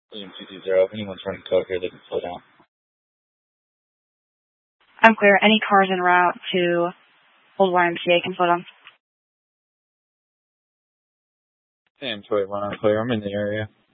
William 220, if anyone's running code here, they can slow down. I'm clear. Any cars en route to Old YMCA can slow down. Sam 21, I'm clear. I'm in the area.